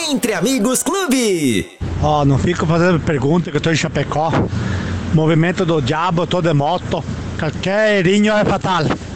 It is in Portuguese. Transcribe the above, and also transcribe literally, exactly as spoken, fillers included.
Entre Amigos Clube. Ó, oh, não fico fazendo pergunta que eu tô em Chapecó. Movimento do diabo, tô de moto. Qualquer erinho é fatal.